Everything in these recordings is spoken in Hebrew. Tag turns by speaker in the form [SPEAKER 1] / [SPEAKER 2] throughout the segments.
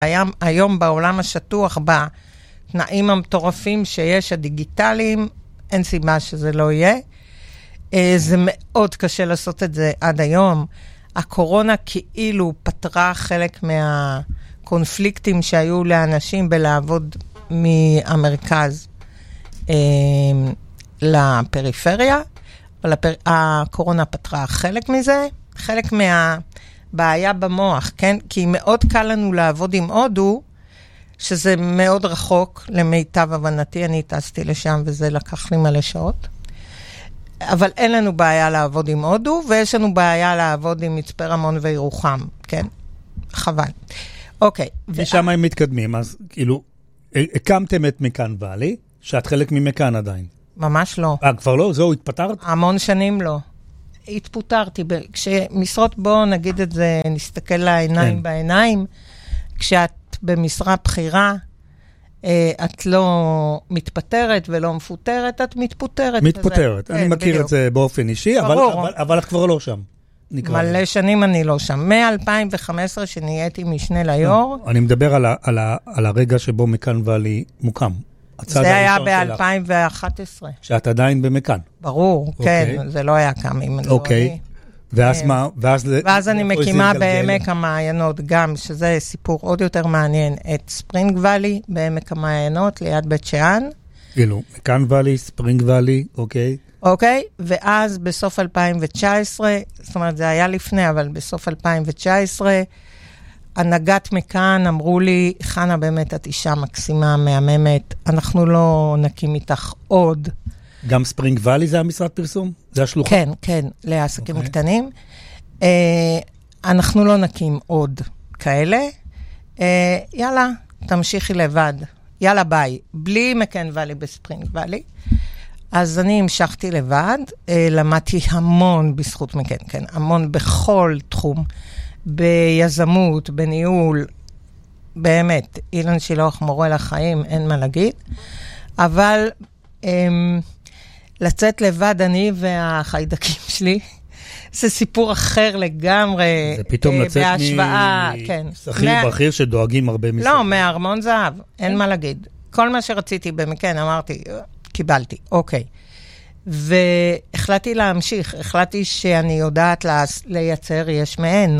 [SPEAKER 1] היום בעולם השטוח, בתנאים המטורפים שיש, הדיגיטליים, אין סיבה שזה לא יהיה. זה מאוד קשה לעשות את זה עד היום. הקורונה כאילו פתרה חלק מהקונפליקטים שהיו לאנשים בלעבוד מהמרכז לפריפריה, אבל הקורונה פתרה חלק מזה, חלק מהבעיה במוח, כן? כי מאוד קל לנו לעבוד עם הודו, שזה מאוד רחוק, למיטב הבנתי, אני טסתי לשם וזה לקח לי מלא שעות. אבל אין לנו בעיה לעבוד עם הודו, ויש לנו בעיה לעבוד עם מצפה רמון וירוחם, כן? חבל. אוקיי.
[SPEAKER 2] ושם הם מתקדמים, אז כאילו, הקמתם את מכאן ואלי, שאת חלק ממכאן עדיין.
[SPEAKER 1] ממש לא.
[SPEAKER 2] כבר לא? זהו, התפטרת?
[SPEAKER 1] המון שנים לא. התפוטרתי. כשמשרות, בואו נגיד את זה, נסתכל לעיניים כן. בעיניים, כשאת במשרה בחירה, את לא מתפטרת ולא מפוטרת, את מתפוטרת.
[SPEAKER 2] מתפוטרת, אני מכיר את זה באופן אישי, אבל את כבר לא שם.
[SPEAKER 1] מלא שנים אני לא שם. מ-2015 שנהייתי משנה ליו"ר.
[SPEAKER 2] אני מדבר על הרגע שבו מכאן ואלי מוקם.
[SPEAKER 1] זה היה ב-2011.
[SPEAKER 2] שאת עדיין במכאן.
[SPEAKER 1] ברור, כן, זה לא היה קם אם אני לא...
[SPEAKER 2] אוקיי. ואז מה?
[SPEAKER 1] ואז אני מקימה בעמק המעיינות גם, שזה סיפור עוד יותר מעניין, את ספרינג ואלי בעמק המעיינות, ליד בית שאן.
[SPEAKER 2] כאילו, מכאן ואלי, ספרינג ואלי, אוקיי.
[SPEAKER 1] אוקיי, ואז בסוף 2019, זאת אומרת, זה היה לפני, אבל בסוף 2019, הנהגת מכאן אמרו לי, חנה באמת את אישה מקסימה, מהממת, אנחנו לא נקים איתך עוד.
[SPEAKER 2] גם ספרינג ואלי זה המשרד פרסום? זה השלוחה?
[SPEAKER 1] כן, כן, לעסקים קטנים. אנחנו לא נקים עוד כאלה. יאללה, תמשיכי לבד. יאללה, ביי. בלי מכאן ואלי בספרינג ואלי. אז אני המשכתי לבד, למדתי המון בזכות מכאן, כן, המון בכל תחום, ביזמות, בניהול, באמת, אילן שילוח מורה לחיים, אין מה להגיד, אבל לצאת לבד אני והחיידקים שלי, זה סיפור אחר לגמרי,
[SPEAKER 2] זה פתאום לצאת משכיר בכיר שדואגים הרבה מספר.
[SPEAKER 1] לא, מהארמון זהב, אין מה להגיד. כל מה שרציתי במכאן, אמרתי, קיבלתי, אוקיי. והחלטתי להמשיך, החלטתי שאני יודעת לייצר יש מאין.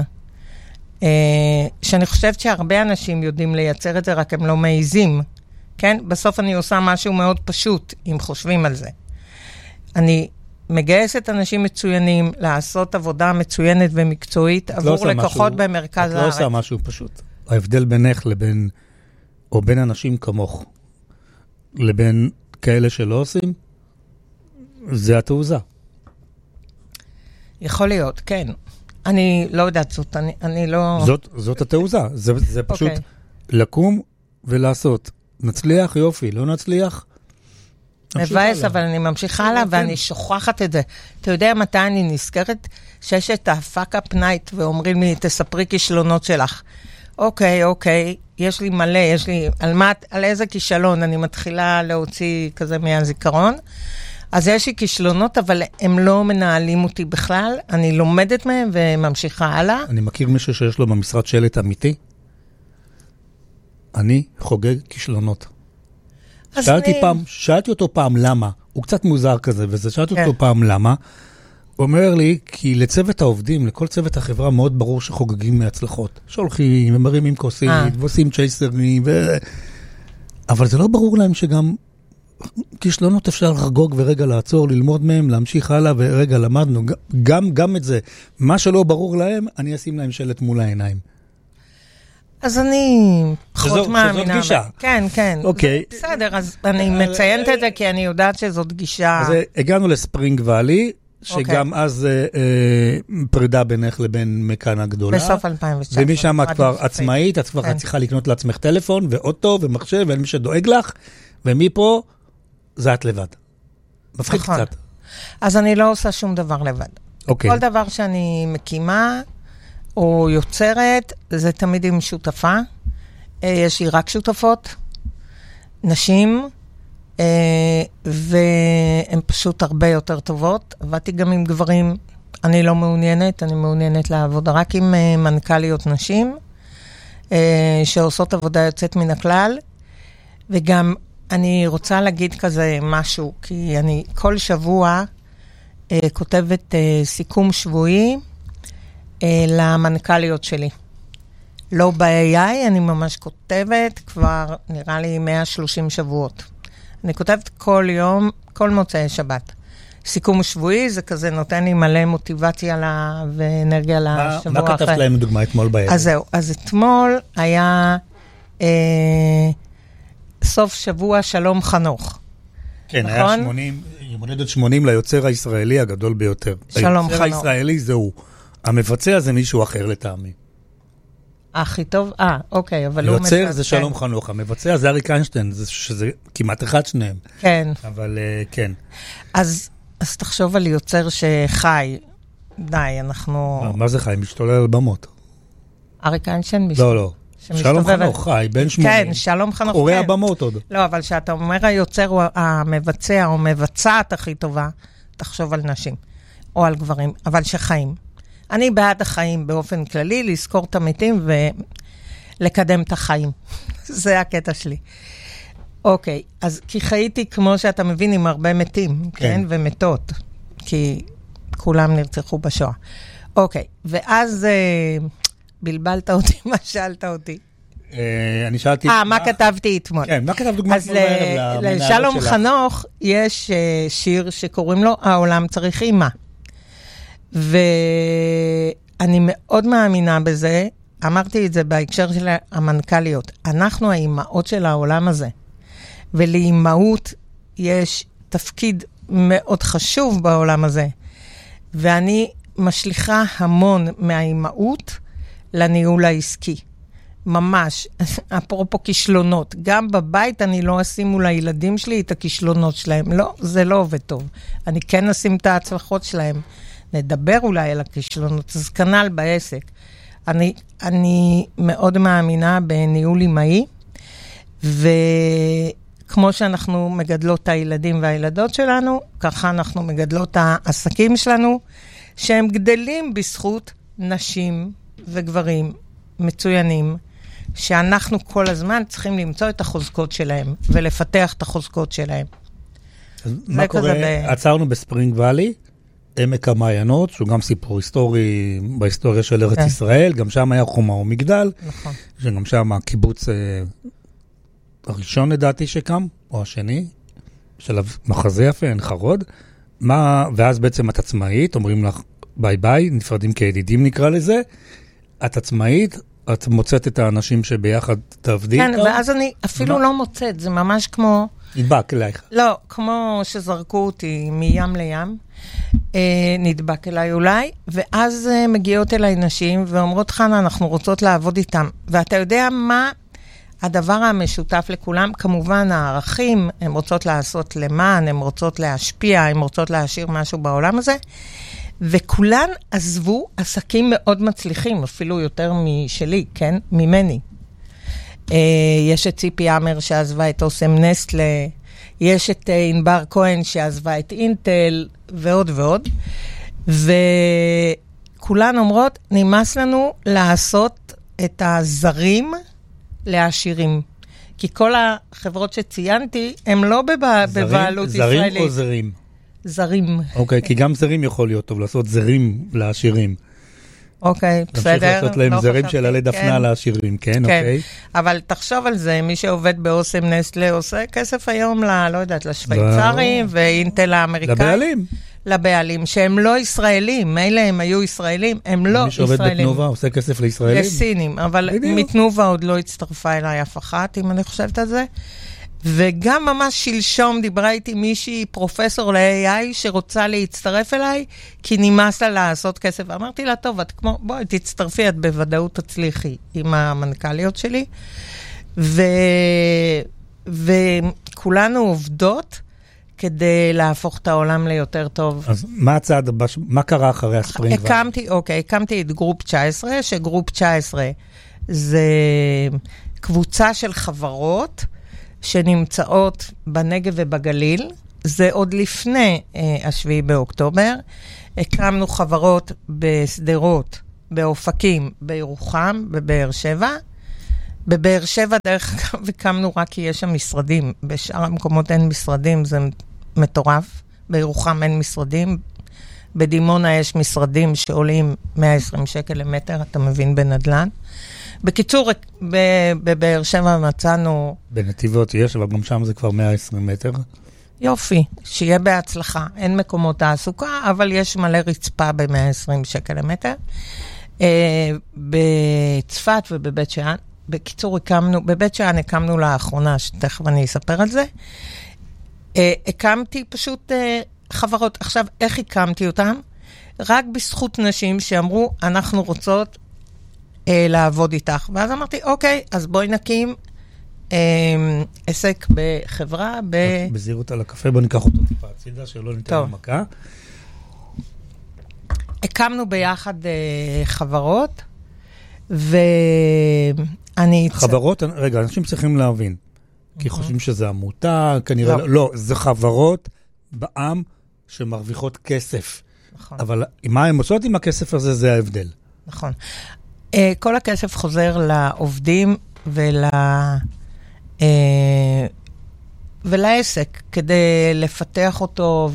[SPEAKER 1] שאני חושבת שהרבה אנשים יודעים לייצר את זה, רק הם לא מעיזים. כן? בסוף אני עושה משהו מאוד פשוט, אם חושבים על זה. אני מגייסת אנשים מצוינים, לעשות עבודה מצוינת ומקצועית, עבור לקוחות במרכז הארץ.
[SPEAKER 2] את לא עושה משהו פשוט. ההבדל בינך לבין, או בין אנשים כמוך, לבין כאלה שלא עושים, זה התעוזה.
[SPEAKER 1] יכול להיות, כן. אני לא יודעת זאת, אני לא...
[SPEAKER 2] זאת התעוזה. זה פשוט לקום ולעשות. נצליח, יופי, לא נצליח.
[SPEAKER 1] מבאס, אבל אני ממשיכה הלאה, ואני שוכחת את זה. אתה יודע מתי אני נזכרת שיש את הפאק-אפ נייט, ואומרים לי, תספרי כישלונות שלך. אוקיי, יש לי מלא, יש לי... על איזה כישלון אני מתחילה להוציא כזה מהזיכרון. אז יש לי כישלונות, אבל הם לא מנהלים אותי בכלל. אני לומדת מהם וממשיכה הלאה.
[SPEAKER 2] אני מכיר מישהו שיש לו במשרד שלט אמיתי. אני חוגג כישלונות. שאלתי אותו פעם למה. הוא קצת מוזר כזה, שאלתי אותו פעם למה. הוא אומר לי, כי לצוות העובדים, לכל צוות החברה, מאוד ברור שחוגגים מהצלחות. שהולכים, ומרימים כוסית, ועושים צ'ייסרים, אבל זה לא ברור להם שגם כישלונות אפשר לחגוג ורגע לעצור, ללמוד מהם, להמשיך הלאה, ורגע למדנו. גם את זה. מה שלא ברור להם, אני אשים להם שלט מול העיניים.
[SPEAKER 1] אז אני פחות מאמינה.
[SPEAKER 2] שזאת גישה.
[SPEAKER 1] כן.
[SPEAKER 2] אוקיי.
[SPEAKER 1] בסדר, אז אני מציינת את זה, כי אני יודעת שזאת גישה.
[SPEAKER 2] אז הגענו לספרינג ואלי, שגם אז פרידה בינך לבין מכאן הגדולה.
[SPEAKER 1] בסוף 2019.
[SPEAKER 2] ומשם את כבר עצמאית, את כבר צריכה לקנות לעצמך טלפון, ואוטו, ומחשב, ואין מי שדואג לך, ומפה זה את לבד. מפחיד קצת.
[SPEAKER 1] אז אני לא עושה שום דבר לבד.
[SPEAKER 2] אוקיי.
[SPEAKER 1] כל דבר שאני מקימה, או יוצרת, זה תמיד עם שותפה. יש לי רק שותפות, נשים, והן פשוט הרבה יותר טובות. עבדתי גם עם גברים, אני לא מעוניינת, אני מעוניינת לעבוד רק עם מנכ"ליות נשים. שעושות עבודה יוצאת מן הכלל, וגם אני רוצה להגיד כזה משהו, כי אני כל שבוע כותבת סיכום שבועי למנכ"ליות שלי. לא ב-AI, אני ממש כותבת כבר, נראה לי 130 שבועות. אני כותבת כל יום, כל מוצאי שבת. סיכום שבועי, זה כזה נותן לי מלא מוטיבציה ואנרגיה לשבוע אחר.
[SPEAKER 2] מה כתבת להם דוגמה אתמול בערב?
[SPEAKER 1] אז זהו, אז אתמול היה סוף שבוע שלום חנוך.
[SPEAKER 2] כן, נכון? היה 80, מולדת 80 ליוצר הישראלי הגדול ביותר.
[SPEAKER 1] שלום חנוך.
[SPEAKER 2] היוצר הישראלי זהו. המבצע זה מישהו אחר לטעמי.
[SPEAKER 1] הכי טוב? אוקיי, אבל הוא מבצע.
[SPEAKER 2] היוצר זה שלום חנוך, המבצע זה אריק איינשטיין, שזה כמעט אחד שניהם.
[SPEAKER 1] כן.
[SPEAKER 2] אבל כן.
[SPEAKER 1] אז תחשוב על יוצר שחי. די, אנחנו...
[SPEAKER 2] מה זה חי? משתולל על במות.
[SPEAKER 1] אריק איינשטיין
[SPEAKER 2] משתולל. לא. שלום חנוך, חי, בן 80.
[SPEAKER 1] כן, שלום חנוך.
[SPEAKER 2] קורא הבמות עוד.
[SPEAKER 1] לא, אבל שאתה אומר היוצר הוא המבצע או מבצעת הכי טובה, תחשוב על נשים או על גברים, אבל שחיים. אני בעד החיים באופן כללי, לזכור את המתים ולקדם את החיים. זה הקטע שלי. אוקיי, אז כי חייתי, כמו שאתה מבין, עם הרבה מתים, כן? ומתות, כי כולם נרצחו בשואה. אוקיי, ואז בלבלת אותי, מה שאלת אותי?
[SPEAKER 2] אני שאלתי...
[SPEAKER 1] מה כתבתי אתמול?
[SPEAKER 2] כן, מה כתב דוגמה אתמול בערב?
[SPEAKER 1] אז לשלום חנוך יש שיר שקוראים לו העולם צריך אימא. ואני מאוד מאמינה בזה, אמרתי את זה בהקשר של המנכ"ליות, אנחנו האימהות של העולם הזה, ולאימהות יש תפקיד מאוד חשוב בעולם הזה, ואני משליחה המון מהאימהות לניהול העסקי. ממש, אפרופו כישלונות. גם בבית אני לא אשים מול הילדים שלי את הכישלונות שלהם. לא, זה לא עובד טוב. אני כן אשים את ההצלחות שלהם. נדבר אולי על הכישלונות. אז כנ"ל בעסק. אני מאוד מאמינה בניהול אימהי, וכמו שאנחנו מגדלות את הילדים והילדות שלנו, ככה אנחנו מגדלות את העסקים שלנו, שהם גדלים בזכות נשים וגברים מצוינים, שאנחנו כל הזמן צריכים למצוא את החוזקות שלהם, ולפתח את החוזקות שלהם.
[SPEAKER 2] מה קורה? עצרנו בספרינג ואלי, עמק המעיינות, שהוא גם סיפור היסטורי בהיסטוריה של ארץ ישראל, גם שם היה חומה ומגדל,
[SPEAKER 1] נכון.
[SPEAKER 2] שגם שם הקיבוץ הראשון לדעתי שקם, או השני, של מחזה יפה, אין חרוד, ואז בעצם את עצמאית, אומרים לך ביי ביי, נפרדים כידידים נקרא לזה, את עצמאית, את מוצאת את האנשים שביחד תעבדי
[SPEAKER 1] כן, ואז אני אפילו לא מוצאת, זה ממש כמו...
[SPEAKER 2] נדבק אלייך.
[SPEAKER 1] לא, כמו שזרקו אותי מים לים, נדבק אליי אולי, ואז מגיעות אליי נשים ואומרות, חנה, אנחנו רוצות לעבוד איתם. ואתה יודע מה הדבר המשותף לכולם? כמובן הערכים, הן רוצות לעשות למען, הן רוצות להשפיע, הן רוצות להשאיר משהו בעולם הזה, וכולן עזבו עסקים מאוד מצליחים, אפילו יותר משלי, כן? ממני. יש את ציפי אמר שעזבה את אוסם נסטלה, יש את ענבר כהן שעזבה את אינטל, ועוד ועוד. וכולן אומרות, נמאס לנו לעשות את הזרים לעשירים. כי כל החברות שציינתי, הן לא בבעלות ישראלית.
[SPEAKER 2] זרים או זרים?
[SPEAKER 1] זרים.
[SPEAKER 2] אוקיי, כי גם זרים יכול להיות טוב, לעשות זרים לעשירים.
[SPEAKER 1] אוקיי, בסדר.
[SPEAKER 2] תמשיך לעשות להם זרים של עלי דפנה לעשירים, כן, אוקיי.
[SPEAKER 1] אבל תחשוב על זה, מי שעובד באוסם נסטלה עושה כסף היום, לא יודעת, לשוויצרים, ואינטל האמריקאים.
[SPEAKER 2] לבעלים.
[SPEAKER 1] לבעלים, שהם לא ישראלים, מילא הם היו ישראלים, הם לא ישראלים.
[SPEAKER 2] מי שעובד בתנובה עושה כסף לישראלים?
[SPEAKER 1] לסינים, אבל מתנובה עוד לא הצטרפה אליי אף אחת, אם אני חושבת על זה. וגם ממש שלשום דיברה איתי מישהי, פרופסור ל-AI, שרוצה להצטרף אליי, כי נמאס לה לעשות כסף. ואמרתי לה, טוב, את כמו, בואי, תצטרפי, את בוודאות תצליחי עם המנכ"ליות שלי. וכולנו עובדות כדי להפוך את העולם ליותר טוב.
[SPEAKER 2] אז מה הצעד, מה קרה אחרי הספרינג?
[SPEAKER 1] הקמתי את גרופ 19, שגרופ 19 זה קבוצה של חברות, שנמצאות בנגב ובגליל, זה עוד לפני השביעי באוקטובר, הקמנו חברות בסדרות, באופקים, בירוחם, בבאר שבע, בבאר שבע דרך אגב הקמנו רק כי יש שם משרדים. בשאר המקומות אין משרדים, זה מטורף. בירוחם אין משרדים. בדימונה יש משרדים שעולים 120 שקל למטר, אתה מבין, בנדלן. בקיצור, בבאר שבע מצאנו...
[SPEAKER 2] בנתיבות יש, אבל גם שם זה כבר 120 מטר.
[SPEAKER 1] יופי, שיהיה בהצלחה. אין מקומות תעסוקה, אבל יש מלא רצפה ב-120 שקל למטר. בצפת ובבית שאן, בקיצור, בבית שאן הקמנו לאחרונה, שתכף אני אספר על זה. הקמתי פשוט חברות. עכשיו, איך הקמתי אותם? רק בזכות נשים שאמרו, אנחנו רוצות לעבוד איתך. ואז אמרתי, אוקיי, אז בואי נקים עסק בחברה
[SPEAKER 2] בזהירות על הקפה, בוא ניקח אותו טיפה הצידה, שלא ניתן למכה.
[SPEAKER 1] הקמנו ביחד חברות,
[SPEAKER 2] חברות, רגע, אנשים צריכים להבין, כי חושבים שזה עמותה, כנראה, לא, זה חברות בעם שמרוויחות כסף.
[SPEAKER 1] נכון.
[SPEAKER 2] אבל מה הם עושות עם הכסף הזה, זה ההבדל.
[SPEAKER 1] נכון. כל הכסף חוזר לעובדים ולעסק, כדי לפתח אותו.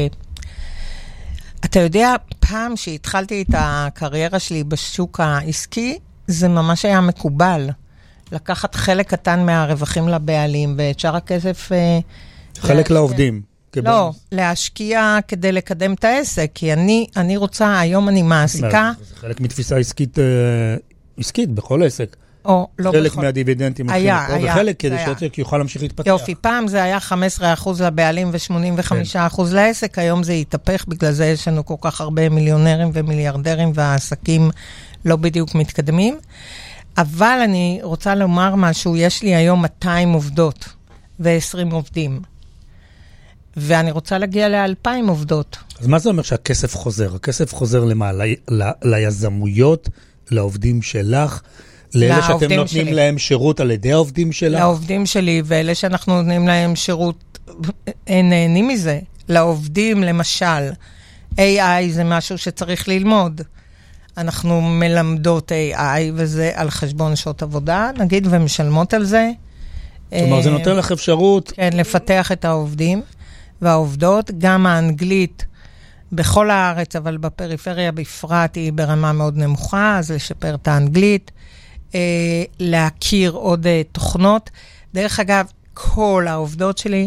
[SPEAKER 1] אתה יודע, פעם שהתחלתי את הקריירה שלי בשוק העסקי, זה ממש היה מקובל. לקחת חלק קטן מהרווחים לבעלים, ואת שאר הכסף...
[SPEAKER 2] חלק לעובדים.
[SPEAKER 1] לא, להשקיע כדי לקדם את העסק, כי אני רוצה, היום אני מעסיקה...
[SPEAKER 2] זה חלק מתפיסה עסקית בכל עסק.
[SPEAKER 1] או לא בכל...
[SPEAKER 2] חלק מהדיבידנטים
[SPEAKER 1] היה,
[SPEAKER 2] וחלק כדי שהעסק יוכל להמשיך להתפתח.
[SPEAKER 1] יופי, פעם זה היה 15% לבעלים ו85% לעסק, היום זה יתהפך, בגלל זה יש לנו כל כך הרבה מיליונרים ומיליארדרים, והעסקים לא בדיוק מתקדמים. אבל אני רוצה לומר משהו, יש לי היום 200 עובדות ו20 עובדים. ואני רוצה להגיע ל2,000 עובדות.
[SPEAKER 2] אז מה זה אומר שהכסף חוזר? הכסף חוזר למה? ליזמויות, לעובדים שלך, לאלה שאתם נותנים להם שירות על ידי העובדים שלך?
[SPEAKER 1] לעובדים שלי, ואלה שאנחנו נותנים להם שירות, הם נהנים מזה. לעובדים, למשל, AI זה משהו שצריך ללמוד. אנחנו מלמדות AI, וזה על חשבון שעות עבודה, נגיד, ומשלמות על זה.
[SPEAKER 2] זאת אומרת, זה נותן לך אפשרות...
[SPEAKER 1] כן, לפתח את העובדים והעובדות. גם האנגלית בכל הארץ, אבל בפריפריה בפרט היא ברמה מאוד נמוכה, אז לשפר את האנגלית, להכיר עוד תוכנות. דרך אגב, כל העובדות שלי,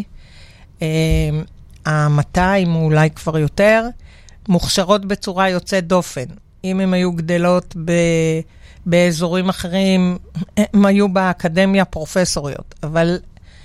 [SPEAKER 1] 200 אולי כבר יותר, מוכשרות בצורה יוצאת דופן. אם הם היו גדלות באזורים אחרים, הם היו באקדמיה פרופסוריות, אבל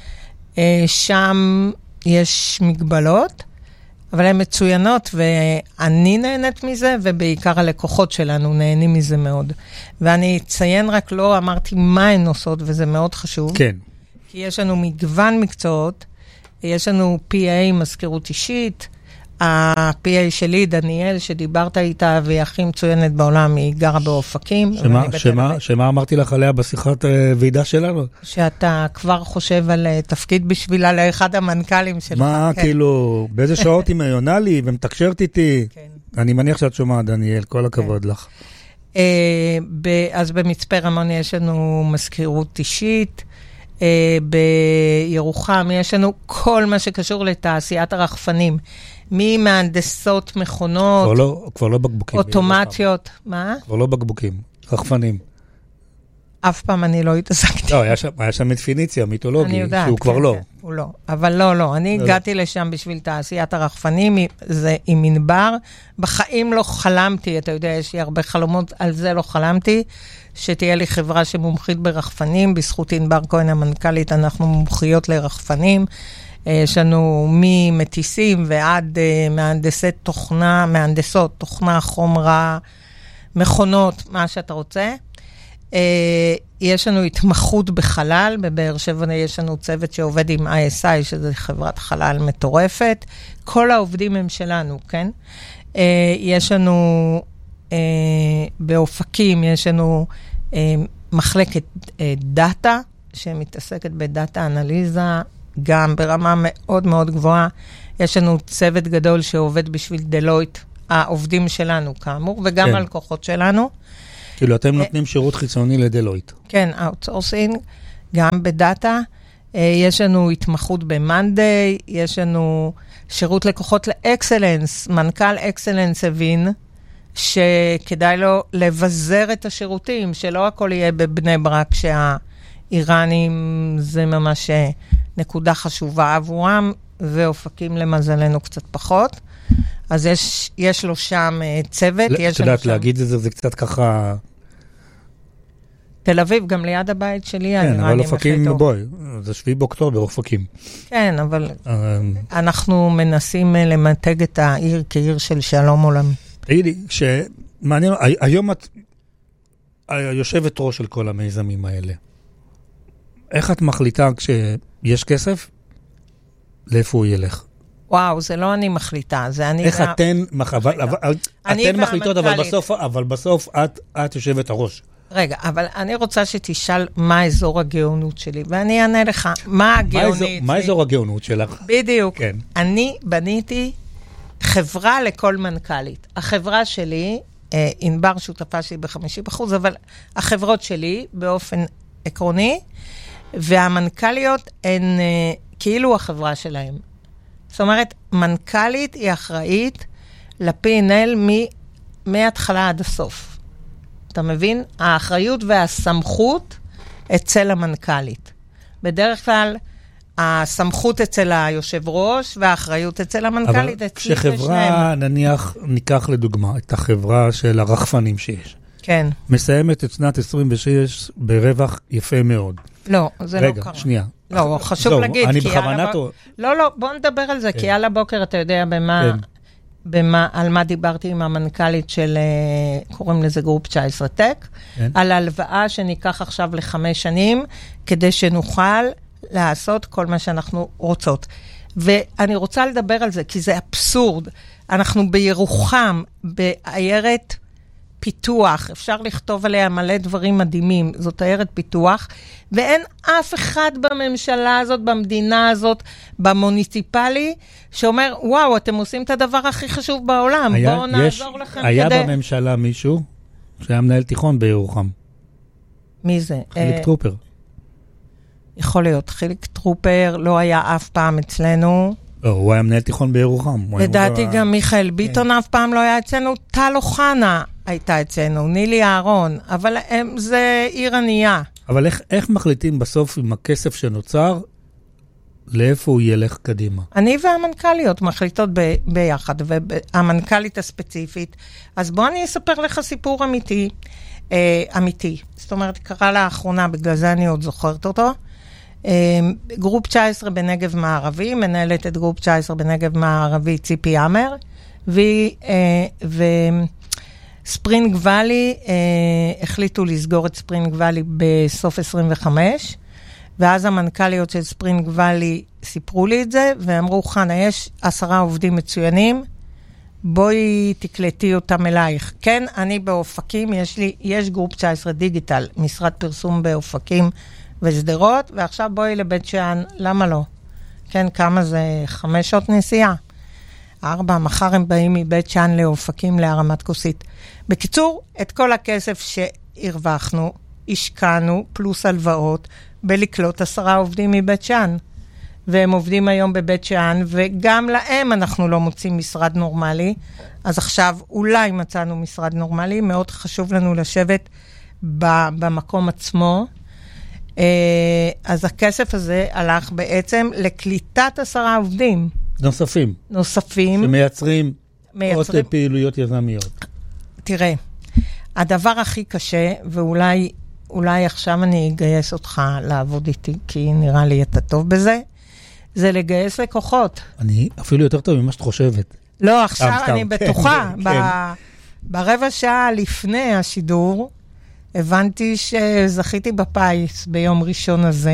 [SPEAKER 1] שם יש מגבלות, אבל הן מצוינות, ואני נהנית מזה, ובעיקר הלקוחות שלנו נהנים מזה מאוד. ואני אציין רק, לא אמרתי מה הן עושות, וזה מאוד חשוב.
[SPEAKER 2] כן.
[SPEAKER 1] כי יש לנו מגוון מקצועות, יש לנו PA, מזכירות אישית, ה-PA שלי, דניאל, שדיברת איתה, והיא הכי מצוינת בעולם, היא גרה באופקים.
[SPEAKER 2] שמה אמרתי לך עליה בשיחת ועידה שלנו?
[SPEAKER 1] שאתה כבר חושב על תפקיד בשבילה לאחד המנכ"לים שלך.
[SPEAKER 2] מה, כאילו, באיזה שעות היא עונה לי ומתקשרת איתי? אני מניח שאת שומעת, דניאל, כל הכבוד לך.
[SPEAKER 1] אז במצפה רמון יש לנו מזכירות אישית, בירוחם יש לנו כל מה שקשור לתעשיית הרחפנים. ממהנדסות מכונות,
[SPEAKER 2] כבר לא בקבוקים.
[SPEAKER 1] אוטומציות. מה?
[SPEAKER 2] כבר לא בקבוקים, רחפנים.
[SPEAKER 1] אף פעם אני לא התעסקתי.
[SPEAKER 2] לא, היה שם מפיניציה, מיתולוגי,
[SPEAKER 1] יודעת,
[SPEAKER 2] שהוא כבר לא.
[SPEAKER 1] הוא לא. אבל לא. אני הגעתי לשם בשביל תעשיית הרחפנים, זה עם מנבר. בחיים לא חלמתי, אתה יודע, יש לי הרבה חלומות, על זה לא חלמתי, שתהיה לי חברה שמומחית ברחפנים, בזכות ענבר כהן המנכ"לית, אנחנו מומחיות לרחפנים. יש לנו ממטיסים ועד מהנדסות, תוכנה, חומרה, מכונות, מה שאתה רוצה. יש לנו התמחות בחלל, בבאר שבע יש לנו צוות שעובד עם ISI, שזה חברת חלל מטורפת. כל העובדים הם שלנו, כן? יש לנו באופקים, יש לנו מחלקת דאטה, שמתעסקת בדאטה אנליזה, גם ברמה מאוד מאוד גבוהה. יש לנו צוות גדול שעובד בשביל דלויט, העובדים שלנו כאמור, וגם הלקוחות שלנו.
[SPEAKER 2] כאילו, אתם נותנים שירות חיצוני לדלויט.
[SPEAKER 1] כן, אאוטסורסינג, גם בדאטה. יש לנו התמחות במנדי, יש לנו שירות לקוחות לאקסלנס. מנכ"ל אקסלנס הבין שכדאי לו לבזר את השירותים, שלא הכל יהיה בבני ברק, שהאיראנים זה ממש נקודה חשובה עבורם, ואופקים למזלנו קצת פחות. אז יש לו שם צוות.
[SPEAKER 2] את יודעת, להגיד את זה, זה קצת ככה...
[SPEAKER 1] תל אביב, גם ליד הבית שלי,
[SPEAKER 2] כן, אבל אופקים, בואי, זה 7 באוקטובר אופקים.
[SPEAKER 1] כן, אבל אנחנו מנסים למתג את העיר כעיר של שלום עולמי.
[SPEAKER 2] תגידי, שמעניין, היום את יושבת ראש של כל המיזמים האלה. איך את מחליטה כשיש כסף? לאיפה הוא ילך?
[SPEAKER 1] וואו, זה לא אני מחליטה, זה אני...
[SPEAKER 2] איך אתן מחליטות, אבל בסוף את יושבת הראש.
[SPEAKER 1] רגע, אבל אני רוצה שתשאל מה אזור הגאונות שלי, ואני אענה לך, מה הגאונית?
[SPEAKER 2] מה אזור הגאונות שלך?
[SPEAKER 1] בדיוק.
[SPEAKER 2] כן.
[SPEAKER 1] אני בניתי חברה לכל מנכ"לית. החברה שלי, ענבר שותפה שלי ב-50%, אבל החברות שלי באופן עקרוני, והמנכ"ליות הן כאילו החברה שלהם. זאת אומרת, מנכ"לית היא אחראית ל-P&L מההתחלה עד הסוף. אתה מבין? האחריות והסמכות אצל המנכ"לית. בדרך כלל, הסמכות אצל היושב ראש, והאחריות אצל המנכ"לית.
[SPEAKER 2] אבל כשחברה, נניח, ניקח לדוגמה, את החברה של הרחפנים שיש.
[SPEAKER 1] כן.
[SPEAKER 2] מסיימת את שנת 26 ברווח יפה מאוד.
[SPEAKER 1] לא, זה לא קרה.
[SPEAKER 2] רגע, שנייה.
[SPEAKER 1] לא, חשוב להגיד.
[SPEAKER 2] אני בכוונת...
[SPEAKER 1] לא, בוא נדבר על זה, כי על הבוקר אתה יודע על מה דיברתי עם המנכ"לית של, קוראים לזה גרופ 19 טק, על הלוואה שניקח עכשיו ל5 שנים, כדי שנוכל לעשות כל מה שאנחנו רוצות. ואני רוצה לדבר על זה, כי זה אבסורד. אנחנו בירוחם, בעיירת פיתוח, אפשר לכתוב עליה מלא דברים מדהימים, זאת עיירת פיתוח, ואין אף אחד בממשלה הזאת, במדינה הזאת, במוניציפלי, שאומר, וואו, אתם עושים את הדבר הכי חשוב בעולם, בואו נעזור לכם כדי...
[SPEAKER 2] היה בממשלה מישהו שהיה מנהל תיכון בירוחם.
[SPEAKER 1] מי זה?
[SPEAKER 2] חיליק טרופר.
[SPEAKER 1] יכול להיות, חיליק טרופר לא היה אף פעם אצלנו.
[SPEAKER 2] לא, הוא היה מנהל תיכון בירוחם.
[SPEAKER 1] לדעתי גם מיכאל ביטון אף פעם לא היה אצלנו, טל אוחנה הייתה אצלנו, נילי אהרון, אבל זה עיר ענייה.
[SPEAKER 2] אבל איך מחליטים בסוף עם הכסף שנוצר, לאיפה הוא ילך קדימה?
[SPEAKER 1] אני והמנכ"ליות מחליטות ביחד, והמנכ"לית הספציפית. אז בוא אני אספר לך סיפור אמיתי. זאת אומרת, קרה לאחרונה, בגלל זה אני עוד זוכרת אותו. גרופ 19 בנגב מערבי, מנהלת את גרופ 19 בנגב מערבי ציפי אמר, וספרינג ואלי, החליטו לסגור את ספרינג ואלי בסוף 25, ואז המנכ"ליות של ספרינג ואלי סיפרו לי את זה, ואמרו, חנה, יש 10 עובדים מצוינים, בואי תקלטי אותם אלייך. כן, אני באופקים, יש גרופ 19 דיגיטל, משרד פרסום באופקים וסדרות, ועכשיו בואי לבית שאן, למה לא? כן, כמה זה? 5 שעות נסיעה. 4, מחר הם באים מבית שאן לאופקים להרמת כוסית. בקיצור, את כל הכסף שהרווחנו, השקענו, פלוס הלוואות, בלקלוט 10 עובדים מבית שאן. והם עובדים היום בבית שאן, וגם להם אנחנו לא מוצאים משרד נורמלי. אז עכשיו אולי מצאנו משרד נורמלי, מאוד חשוב לנו לשבת במקום עצמו. אז הכסף הזה הלך בעצם לקליטת 10 עובדים. נוספים.
[SPEAKER 2] שמייצרים עוד פעילויות יזמיות.
[SPEAKER 1] תראה, הדבר הכי קשה, ואולי עכשיו אני אגייס אותך לעבוד איתי, כי נראה לי אתה טוב בזה, זה לגייס לקוחות.
[SPEAKER 2] אני אפילו יותר טוב ממה שאת חושבת.
[SPEAKER 1] לא, עכשיו אני בטוחה. ברבע שעה לפני השידור, הבנתי שזכיתי בפיס ביום ראשון הזה,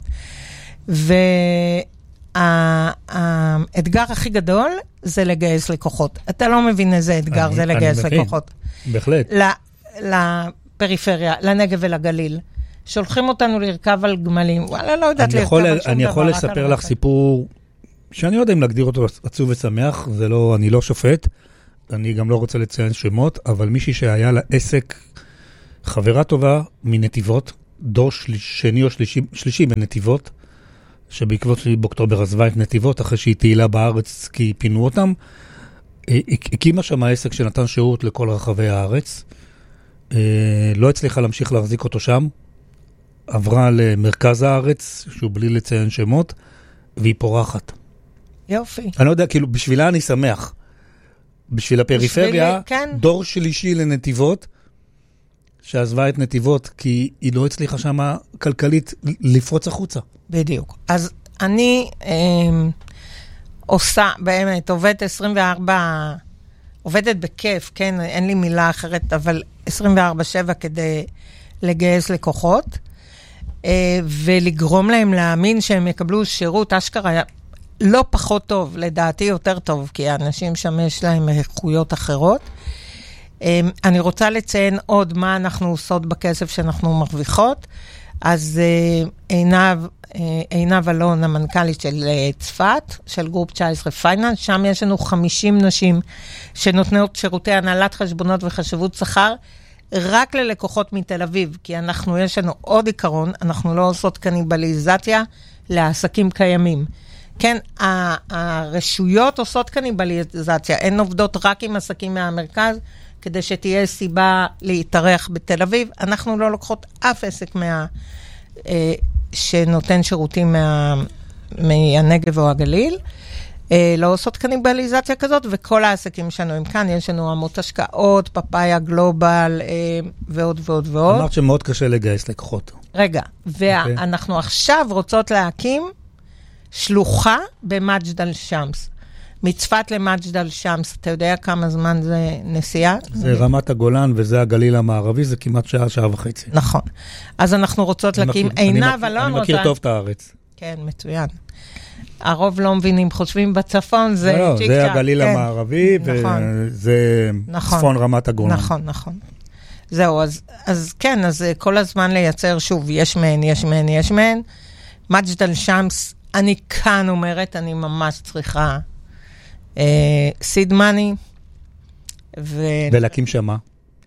[SPEAKER 1] והאתגר הכי גדול זה לגייס לקוחות. אתה לא מבין איזה אתגר זה לגייס לקוחות.
[SPEAKER 2] בהחלט.
[SPEAKER 1] לפריפריה, לנגב ולגליל. שולחים אותנו לרכב על גמלים. וואלה, לא יודעת לרכב על שום דבר.
[SPEAKER 2] אני יכול לספר לך סיפור, שאני לא יודע אם להגדיר אותו עצוב ושמח, אני לא שופט, אני גם לא רוצה לציין שמות, אבל מישהי שהיה לה עסק חברה טובה מנתיבות, דור שני או שלישי בנתיבות, שבעקבות שלי באוקטובר עזבה את נתיבות, אחרי שהיא תהילה בארץ כי פינו אותם, הקימה שם העסק שנתן שירות לכל רחבי הארץ, לא הצליחה להמשיך להחזיק אותו שם, עברה למרכז הארץ, שהוא בלי לציין שמות, והיא פורחת.
[SPEAKER 1] יופי.
[SPEAKER 2] אני לא יודע, כאילו, בשבילה אני שמח. בשביל הפריפריה,
[SPEAKER 1] כן.
[SPEAKER 2] דור שלישי לנתיבות, שעזבה את נתיבות, כי היא לא הצליחה שם כלכלית לפרוץ החוצה.
[SPEAKER 1] בדיוק. אז אני עושה, באמת, עובדת בכיף, כן, אין לי מילה אחרת, אבל 24/7 כדי לגייס לקוחות, ולגרום להם להאמין שהם יקבלו שירות אשכרה לא פחות טוב, לדעתי יותר טוב, כי האנשים שם יש להם איכויות אחרות. אני רוצה עוד מה אנחנו עושות בכסף שאנחנו מרוויחות. אז עינב אלון, המנכ"לית של צפת, של גרופ 19 פייננס, שם יש לנו 50 נשים שנותנות שירותי הנהלת חשבונות וחשבות שכר, רק ללקוחות מתל אביב, כי יש לנו עוד עיקרון, אנחנו לא עושות קניבליזציה לעסקים קיימים. כן, הרשויות עושות קניבליזציה, הן עובדות רק עם עסקים מהמרכז, כדי שתהיה סיבה להתארח בתל אביב. אנחנו לא לוקחות אף עסק שנותן שירותים מהנגב או הגליל. לא עושות קניבליזציה כזאת, וכל העסקים שלנו הם כאן. יש לנו עמות השקעות, פאפאיה, גלובל, ועוד ועוד ועוד.
[SPEAKER 2] אמרת שמאוד קשה לגייס לקוחות.
[SPEAKER 1] רגע, ואנחנו עכשיו רוצות להקים שלוחה במג'דל שמס. מצפת למג'דל שמס, אתה יודע כמה זמן זה נסיעה?
[SPEAKER 2] זה רמת הגולן וזה הגליל המערבי, זה כמעט שעה וחצי.
[SPEAKER 1] נכון. אז אנחנו רוצות להקים עינב אלון.
[SPEAKER 2] אני מכיר טוב את הארץ.
[SPEAKER 1] כן, מצוין. הרוב לא מבינים, חושבים בצפון, זה
[SPEAKER 2] צ'יק צ'ק. זה הגליל המערבי, וזה צפון רמת הגולן.
[SPEAKER 1] נכון, נכון. זהו, אז כן, אז כל הזמן לייצר, שוב, יש מהן. מג'דל שמס, אני כאן אומרת, אני ממש צריכה סיד מאני.
[SPEAKER 2] ולהקים שמה?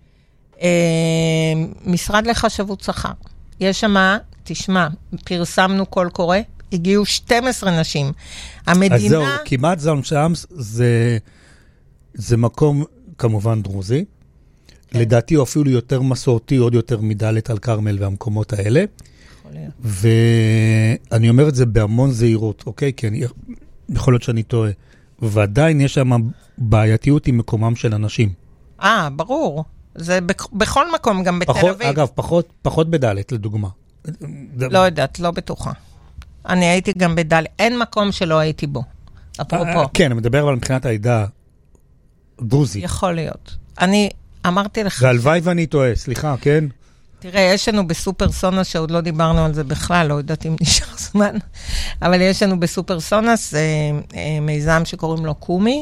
[SPEAKER 1] משרד לחשבות שכר. יש שמה, תשמע, פרסמנו קול קורא, הגיעו 12 נשים. המדינה...
[SPEAKER 2] אז זהו, כמעט זון שמס זה מקום כמובן דרוזי. כן. לדעתי הוא אפילו יותר מסורתי, עוד יותר מדלת על קרמל והמקומות האלה. ואני אומר את זה בהמון זהירות, אוקיי? כי יכול להיות שאני טועה. ועדיין יש שם בעייתיות עם מקומם של אנשים.
[SPEAKER 1] ברור. זה בכל מקום, גם בתל אביב.
[SPEAKER 2] אגב, פחות בדלת, לדוגמה.
[SPEAKER 1] לא יודעת, לא בטוחה. אני הייתי גם בדלת. אין מקום שלא הייתי בו. אפרופו.
[SPEAKER 2] כן, אני מדבר אבל מבחינת העדה דרוזית.
[SPEAKER 1] יכול להיות. אני אמרתי לך...
[SPEAKER 2] והלוואי ואני טועה, סליחה, כן?
[SPEAKER 1] תראה, יש לנו בסופר סונוס, שעוד לא דיברנו על זה בכלל, לא יודעת אם נשאר זמן, אבל יש לנו בסופר סונוס מיזם שקוראים לו קומי,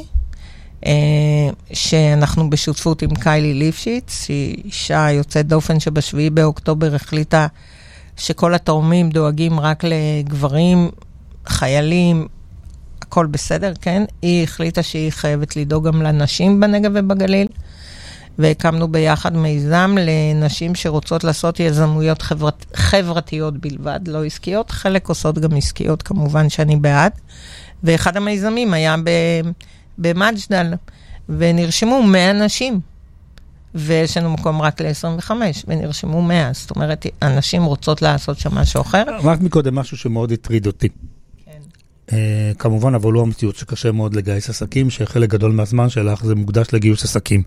[SPEAKER 1] שאנחנו בשותפות עם קיילי ליפשיץ, שהיא אישה יוצאת דופן שבשביעי באוקטובר החליטה שכל התורמים דואגים רק לגברים, חיילים, הכל בסדר, כן? היא החליטה שהיא חייבת לדאוג גם לנשים בנגב ובגליל, והקמנו ביחד מיזם לנשים שרוצות לעשות יזמויות חברתיות בלבד, לא עסקיות, חלק עושות גם עסקיות, כמובן שאני בעד, ואחד המיזמים היה במג'דל, ונרשמו 100 נשים, ויש לנו מקום רק ל-25, ונרשמו 100, זאת אומרת, אנשים רוצות לעשות שם משהו אחר.
[SPEAKER 2] אמרת מקודם משהו שמאוד הטריד אותי. כן. כמובן, אבל לא המציאות שקשה מאוד לגייס עסקים, שחלק גדול מהזמן שלך זה מוקדש לגיוס עסקים.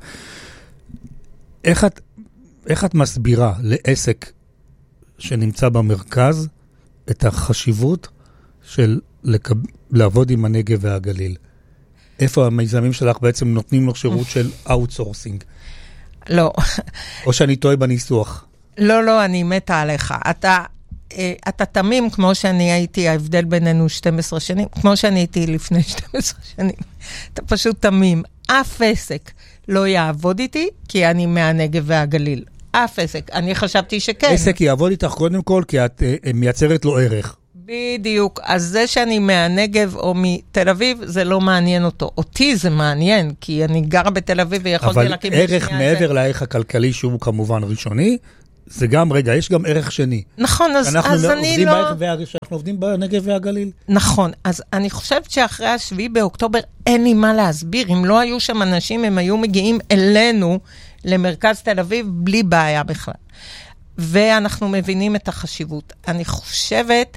[SPEAKER 2] איך את מסבירה לעסק שנמצא במרכז את החשיבות של לעבוד עם הנגב והגליל? איפה המיזמים שלך בעצם נותנים לו שירות של אאוטסורסינג?
[SPEAKER 1] לא.
[SPEAKER 2] או שאני טועה בניסוח?
[SPEAKER 1] לא, אני מתה עליך. אתה תמים כמו שאני הייתי, ההבדל בינינו 12 שנים, כמו שאני הייתי לפני 12 שנים. אתה פשוט תמים. אף עסק לא יעבוד איתי, כי אני מהנגב והגליל. אף עסק. אני חשבתי שכן.
[SPEAKER 2] עסק יעבוד איתך קודם כל, כי את מייצרת לו ערך.
[SPEAKER 1] בדיוק. אז זה שאני מהנגב או מתל אביב, זה לא מעניין אותו. אותי זה מעניין, כי אני גרה בתל אביב ויכולתי להקים...
[SPEAKER 2] אבל ערך מעבר לערך הכלכלי שהוא כמובן ראשוני, זה גם, רגע, יש גם ערך שני.
[SPEAKER 1] נכון, אז אני לא...
[SPEAKER 2] שאנחנו עובדים בנגב והגליל.
[SPEAKER 1] נכון, אז אני חושבת שאחרי 7 באוקטובר אין לי מה להסביר. אם לא היו שם אנשים, הם היו מגיעים אלינו למרכז תל אביב בלי בעיה בכלל. ואנחנו מבינים את החשיבות. אני חושבת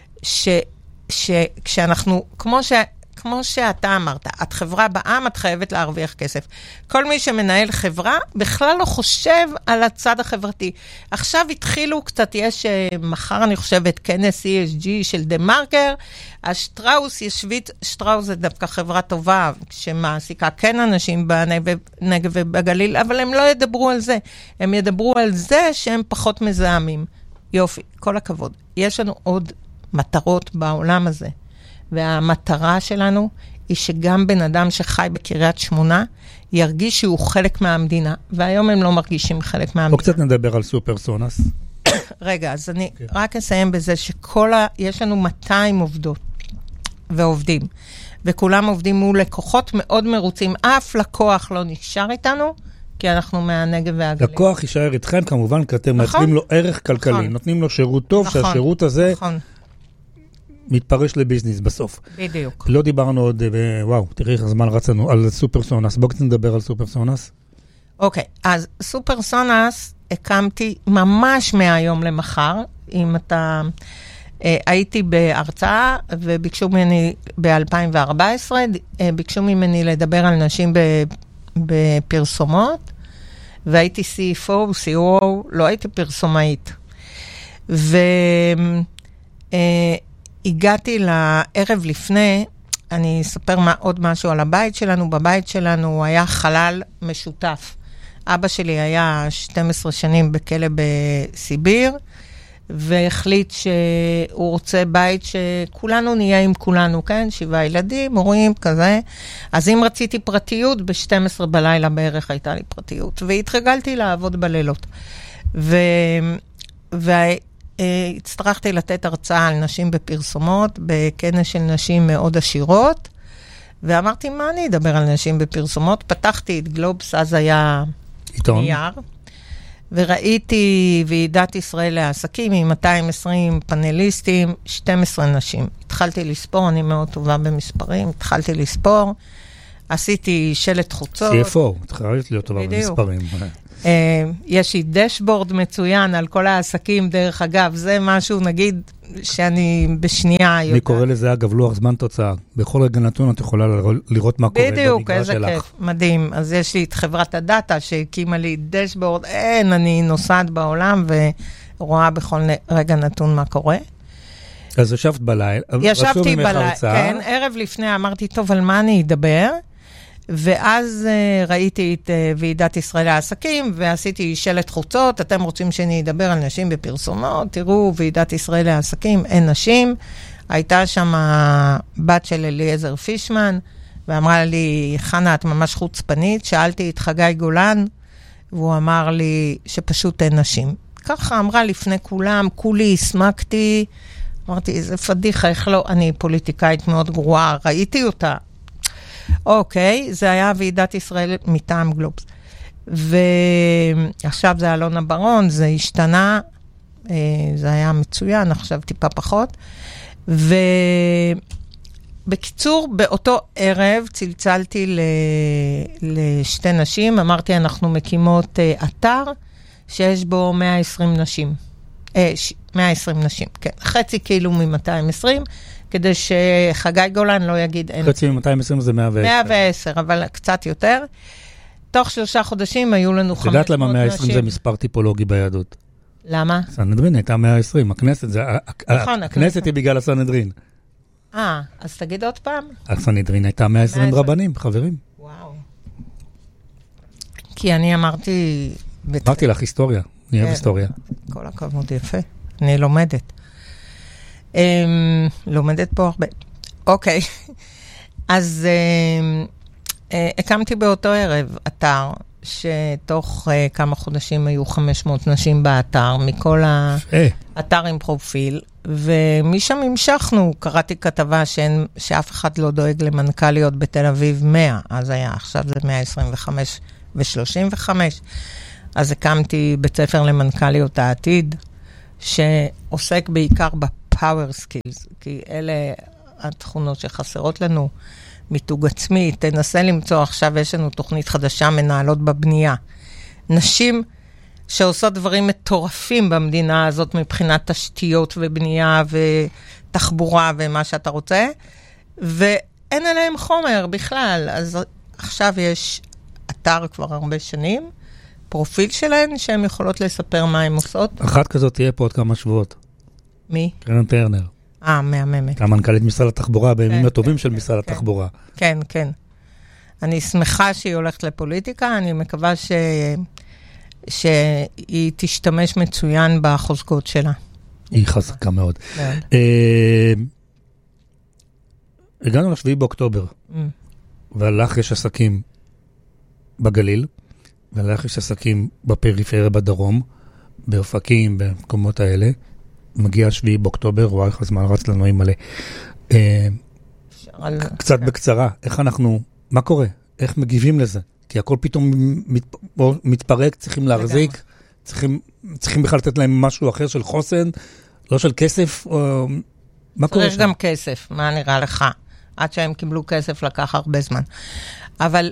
[SPEAKER 1] שכשאנחנו, כמו שאתה אמרת, את חברה בעם, את חייבת להרוויח כסף. כל מי שמנהל חברה, בכלל לא חושב על הצד החברתי. עכשיו התחילו קצת, יש מחר, אני חושבת, כנס ESG של דה מרקר, השטראוס ישבית, שטראוס זה דווקא חברה טובה, שמעסיקה כן אנשים בנגב ובגליל, אבל הם לא ידברו על זה. הם ידברו על זה שהם פחות מזהמים. יופי, כל הכבוד. יש לנו עוד מטרות בעולם הזה. והמטרה שלנו היא שגם בן אדם שחי בקריית שמונה ירגיש שהוא חלק מהמדינה, והיום הם לא מרגישים חלק מהמדינה.
[SPEAKER 2] או קצת נדבר על סופרסונס.
[SPEAKER 1] רגע, אז אני רק אסיים בזה יש לנו 200 עובדות ועובדים, וכולם עובדים מול לקוחות מאוד מרוצים. אף לקוח לא נשאר איתנו, כי אנחנו מהנגב והגליל.
[SPEAKER 2] לקוח יישאר איתכם כמובן, כי אתם נותנים לו ערך כלכלי, נותנים לו שירות טוב, שהשירות הזה... מתפרש לביזנס בסוף.
[SPEAKER 1] בדיוק.
[SPEAKER 2] לא דיברנו עוד, וואו, תראי איך הזמן רצנו, על סופרסונס. בואו קצת נדבר על סופרסונס.
[SPEAKER 1] אוקיי, אז סופרסונס הקמתי ממש מהיום למחר, אם אתה... הייתי בהרצאה, וביקשו ממני ב-2014, ביקשו ממני לדבר על נשים בפרסומות, והייתי CFO, COO, לא הייתי פרסומאית. הגעתי לערב לפני, אני אספר עוד משהו על הבית שלנו. בבית שלנו היה חלל משותף. אבא שלי היה 12 שנים בכלא בסיביר, והחליט שהוא רוצה בית שכולנו נהיה עם כולנו, כן? 7 ילדים, הורים, כזה. אז אם רציתי פרטיות, ב-12 בלילה בערך הייתה לי פרטיות, והתרגלתי לעבוד בלילות. הצטרכתי לתת הרצאה על נשים בפרסומות, בכנס של נשים מאוד עשירות, ואמרתי, מה אני אדבר על נשים בפרסומות? פתחתי את גלובס, אז היה נייר, וראיתי ועידת ישראל לעסקים עם 220 פאנליסטים, 12 נשים. התחלתי לספור, אני מאוד טובה במספרים, התחלתי לספור, עשיתי שלט חוצות.
[SPEAKER 2] CFO, התחלתי להיות טובה במספרים.
[SPEAKER 1] יש לי דשבורד מצוין על כל העסקים, דרך אגב, זה משהו, נגיד, שאני בשנייה...
[SPEAKER 2] אני קורא לזה, אגב, לוח זמן תוצאה. בכל רגע נתון את יכולה לראות מה קורה במגרש שלך.
[SPEAKER 1] בדיוק, איזה כיף, מדהים. אז יש לי את חברת הדאטה שהקימה לי דשבורד, אני נוסעת בעולם ורואה בכל רגע נתון מה קורה.
[SPEAKER 2] אז ישבת בלילה.
[SPEAKER 1] ישבתי בלילה, כן, ערב לפני אמרתי, טוב, על מה אני אדבר? ואז ראיתי את ועידת ישראל לעסקים, ועשיתי שלט חוצות, אתם רוצים שאני אדבר על נשים בפרסומות, תראו, ועידת ישראל לעסקים, אין נשים. הייתה שם בת של אליעזר פישמן, ואמרה לי, חנה, את ממש חוצפנית, שאלתי את חגי גולן, והוא אמר לי שפשוט אין נשים. ככה אמרה לפני כולם, כולי הסמקתי, אמרתי, איזה פדיחה, איך לא, אני פוליטיקאית מאוד גרועה, ראיתי אותה. אוקיי, זה היה ועידת ישראל מטעם גלובס. ועכשיו זה אלונה ברון, זה השתנה, זה היה מצוין, עכשיו טיפה פחות. ובקיצור, באותו ערב צלצלתי לשתי נשים, אמרתי, אנחנו מקימות אתר שיש בו 120 נשים. 120 נשים, כן. חצי כאילו מ-220, כדי שחגי גולן לא יגיד אין.
[SPEAKER 2] חצי מ-220 זה 110.
[SPEAKER 1] 110, אבל קצת יותר. תוך 3 חודשים היו לנו 500 נשים.
[SPEAKER 2] יודעת למה 120 זה מספר טיפולוגי ביהדות?
[SPEAKER 1] למה?
[SPEAKER 2] סנהדרין הייתה 120, הכנסת זה... נכון, הכנסת היא בגלל הסנהדרין.
[SPEAKER 1] אז תגיד עוד פעם.
[SPEAKER 2] הסנהדרין הייתה 120 רבנים, חברים.
[SPEAKER 1] וואו. כי אני אמרתי...
[SPEAKER 2] אמרתי לך היסטוריה, נהיה היסטוריה.
[SPEAKER 1] כל הכבוד יפה, אני לומדת. לומדת פה הרבה. אוקיי. אז הקמתי באותו ערב אתר, שתוך כמה חודשים היו 500 נשים באתר, מכל האתר עם פרופיל, ומשם המשכנו, קראתי כתבה שאף אחד לא דואג למנכ"ליות בתל אביב 100, אז היה, עכשיו זה 125 ו-35, אז הקמתי בית ספר למנכ"ליות העתיד, שעוסק בעיקר בפאוור סקילס, כי אלה התכונות שחסרות לנו, מיתוג עצמי, תנסה למצוא, עכשיו יש לנו תוכנית חדשה, מנהלות בבנייה. נשים שעושות דברים מטורפים במדינה הזאת, מבחינת תשתיות ובנייה ותחבורה ומה שאתה רוצה, ואין עליהם חומר בכלל. אז עכשיו יש אתר כבר הרבה שנים, פרופיל שלהן, שהן יכולות לספר מה הן עושות.
[SPEAKER 2] אחת כזאת תהיה פה עוד כמה שבועות.
[SPEAKER 1] מי?
[SPEAKER 2] קרן טרנר.
[SPEAKER 1] מהממת.
[SPEAKER 2] המנכ"לית משרד התחבורה, בימים הטובים של משרד התחבורה.
[SPEAKER 1] כן, כן. אני שמחה שהיא הולכת לפוליטיקה, אני מקווה שהיא תשתמש מצוין בחוזקות שלה.
[SPEAKER 2] היא חזקה מאוד. הגענו ל7 באוקטובר, והלך יש עסקים בגליל, והלך יש עסקים בפריפריה בדרום, באופקים, במקומות האלה. מגיע 7 באוקטובר, וואי, הזמן רץ לנו עם מלא. קצת בקצרה, איך אנחנו, מה קורה? איך מגיבים לזה? כי הכל פתאום מתפרק, צריכים להחזיק, צריכים בכלל לתת להם משהו אחר של חוסן, לא של כסף, מה קורה שם?
[SPEAKER 1] צריך גם כסף, מה נראה לך? עד שהם קיבלו כסף לקח הרבה זמן. אבל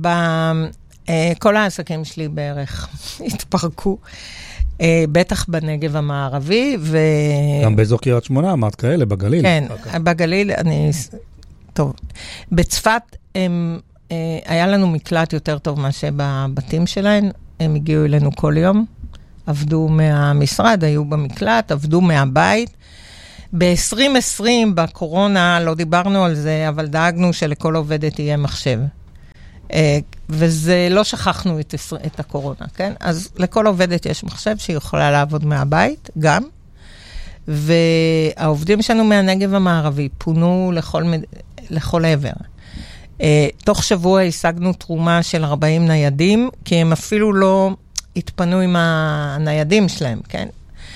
[SPEAKER 1] כל העסקים שלי בערך התפרקו, בטח בנגב המערבי,
[SPEAKER 2] גם באזור קריית שמונה, אמרת כאלה, בגליל.
[SPEAKER 1] כן, בגליל, טוב, בצפת היה לנו מקלט יותר טוב מאשר בבתים שלהם, הם הגיעו אלינו כל יום, עבדו מהמשרד, היו במקלט, עבדו מהבית. ב-2020, בקורונה, לא דיברנו על זה, אבל דאגנו שלכל עובדת יהיה מחשב. וזה לא שכחנו את הקורונה, כן? אז לכל עובדת יש מחשב שהיא יכולה לעבוד מהבית, גם. והעובדים שלנו מהנגב המערבי פונו לכל עבר. תוך שבוע השגנו תרומה של 40 ניידים, כי הם אפילו לא התפנו עם הניידים שלהם, כן?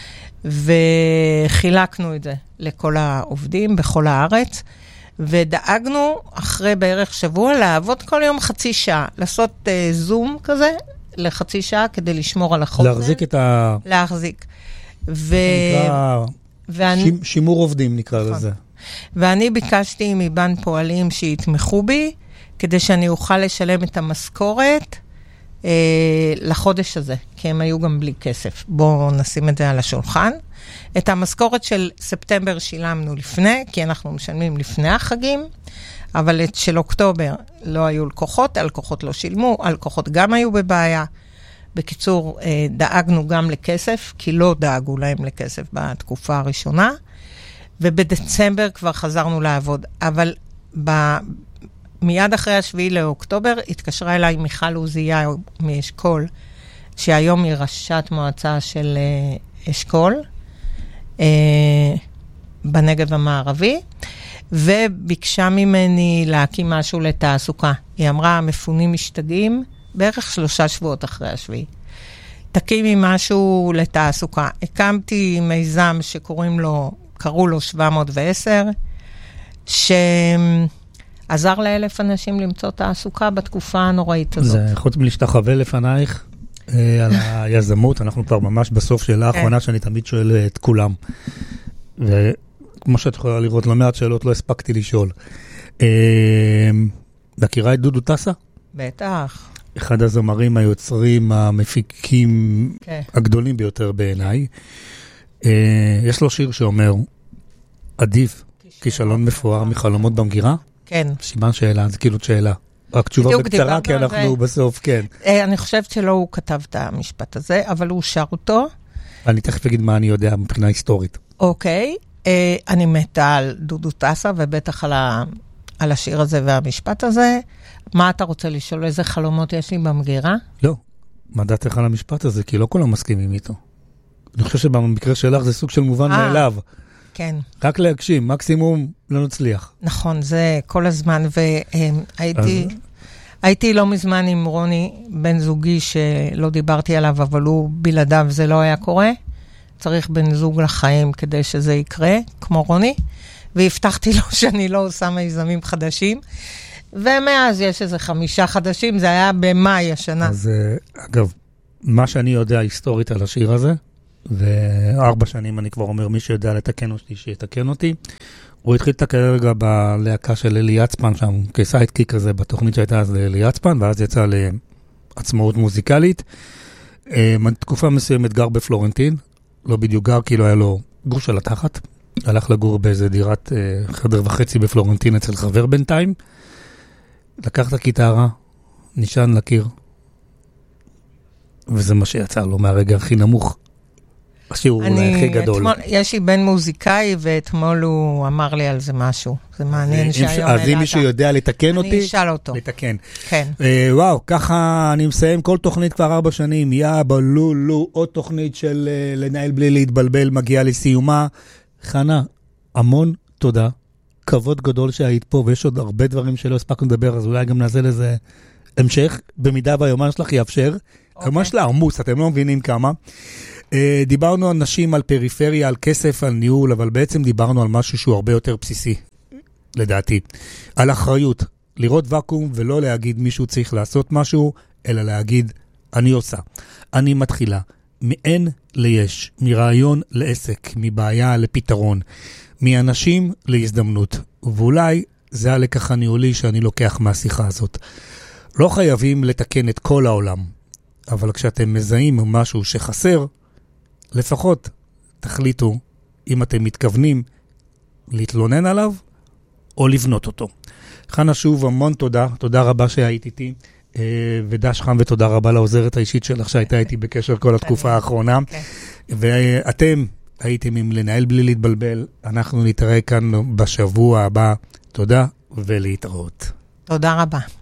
[SPEAKER 1] וחילקנו את זה לכל העובדים בכל הארץ, ודאגנו אחרי בערך שבוע לעבוד כל יום חצי שעה, לעשות זום כזה לחצי שעה כדי לשמור על החוסן.
[SPEAKER 2] להחזיק
[SPEAKER 1] להחזיק.
[SPEAKER 2] שימור עובדים נקרא לזה.
[SPEAKER 1] ואני ביקשתי מבנק פועלים שיתמכו בי, כדי שאני אוכל לשלם את המשכורת לחודש הזה, כי הם היו גם בלי כסף. בואו נשים את זה על השולחן. את המשכורת של ספטמבר שילמנו לפני, כי אנחנו משלמים לפני החגים, אבל את של אוקטובר לא היו לקוחות, הלקוחות לא שילמו, הלקוחות גם היו בבעיה. בקיצור, דאגנו גם לכסף, כי לא דאגו להם לכסף בתקופה הראשונה, ובדצמבר כבר חזרנו לעבוד. אבל מיד אחרי 7 לאוקטובר התקשרה אליי מיכל עוזיה מאשכול, שהיום היא ראשת מועצה של אשכול, בנגב המערבי, וביקשה ממני להקים משהו לתעסוקה. היא אמרה, המפונים משתגעים בערך 3 שבועות אחרי 7. תקימי משהו לתעסוקה. הקמתי מיזם קראו לו 710, שעזר ל1,000 אנשים למצוא תעסוקה בתקופה הנוראית הזאת.
[SPEAKER 2] זה חוץ מלהשתחווה לפנייך על היזמות, אנחנו כבר ממש בסוף שאלה האחרונה שאני תמיד שואל את כולם. וכמו שאת יכולה לראות, לא מעט שאלות לא הספקתי לשאול. מכירה את דודו טסה?
[SPEAKER 1] בטח.
[SPEAKER 2] אחד הזמרים היוצרים המפיקים הגדולים ביותר בעיניי. יש לו שיר שאומר, עדיף כישלון מפואר מחלומות במגירה?
[SPEAKER 1] כן.
[SPEAKER 2] סימן שאלה, זה כאילו שאלה. רק תשובה בקצרה, כי אנחנו בסוף, כן.
[SPEAKER 1] אני חושבת שלא הוא כתב את המשפט הזה, אבל הוא שר אותו.
[SPEAKER 2] אני תכף אגיד מה אני יודע מבחינה היסטורית.
[SPEAKER 1] אוקיי. אני מתה על דודו טסה, ובטח על השיר הזה והמשפט הזה. מה אתה רוצה לשאול? איזה חלומות יש לי במגירה?
[SPEAKER 2] לא. מה דעתך על המשפט הזה? כי לא כולם מסכימים איתו. אני חושב שבמקרה שלך זה סוג של מובן מאליו.
[SPEAKER 1] כן.
[SPEAKER 2] רק להגשים, מקסימום לא נצליח.
[SPEAKER 1] נכון, זה כל הזמן, והייתי... הייתי לא מזמן עם רוני, בן זוגי שלא דיברתי עליו, אבל הוא בלעדיו זה לא היה קורה. צריך בן זוג לחיים כדי שזה יקרה, כמו רוני. והבטחתי לו שאני לא עושה מיזמים חדשים. ומאז יש איזה 5 חדשים, זה היה במאי השנה.
[SPEAKER 2] אז אגב, מה שאני יודע היסטורית על השיר הזה, ו4 שנים אני כבר אומר, מי שיודע לתקן אותי, שיתקן אותי. הוא התחיל לתקן רגע בלהקה של אלי יצפן, שם כסיידקיק כזה, בתוכנית שהייתה אז לאלי יצפן, ואז יצא לעצמאות מוזיקלית. תקופה מסוימת גר בפלורנטין, לא בדיוק גר, כאילו היה לו גוש על התחת, הלך לגור באיזה דירת 1.5 בפלורנטין אצל חבר בינתיים, לקח את הקיטרה, נשען לקיר, וזה מה שיצא לו מהרגע הכי נמוך. השיר הוא אולי הכי גדול.
[SPEAKER 1] יש לי בן מוזיקאי, ואתמול הוא אמר לי על זה משהו. זה מעניין שהיום...
[SPEAKER 2] אז אם מישהו יודע לתקן אותי...
[SPEAKER 1] אני אשאל אותו.
[SPEAKER 2] לתקן.
[SPEAKER 1] כן.
[SPEAKER 2] וואו, ככה אני מסיים כל תוכנית כבר 4 שנים. בלולו, עוד תוכנית של לנהל בלי להתבלבל, מגיעה לסיומה. חנה, המון תודה. כבוד גדול שהיית פה, ויש עוד הרבה דברים שלא הספקנו לדבר, אז אולי גם נעשה לזה המשך, במידה והיומן שלך יאפשר. היומן שלה עמוס, אתם לא מבינים כמה. דיברנו על נשים, על פריפריה, על כסף, על ניהול, אבל בעצם דיברנו על משהו שהוא הרבה יותר בסיסי, לדעתי. על אחריות, לראות וקום ולא להגיד מישהו צריך לעשות משהו, אלא להגיד, אני עושה, אני מתחילה, מאין ליש, מרעיון לעסק, מבעיה לפתרון, מאנשים להזדמנות, ואולי זה הלקח הניהולי שאני לוקח מהשיחה הזאת. לא חייבים לתקן את כל העולם, אבל כשאתם מזהים משהו שחסר, לפחות תחליטו אם אתם מתכוונים להתלונן עליו או לבנות אותו. חנה, שוב המון תודה, תודה רבה שהיית איתי, ודש חם ותודה רבה לעוזרת האישית שלך שהייתה איתי בקשר כל התקופה האחרונה. ואתם הייתם עם לנהל בלי להתבלבל, אנחנו נתראה כאן בשבוע הבא. תודה ולהתראות.
[SPEAKER 1] תודה רבה.